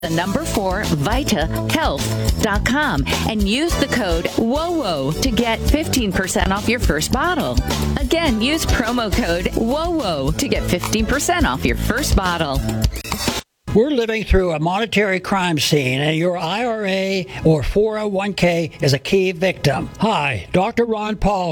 4 vitahealth.com and use the code WOWO to get 15% off your first bottle. Again, use promo code WOWO to get 15% off your first bottle. We're living through a monetary crime scene, and your IRA or 401k is a key victim. Hi, Dr. Ron Paul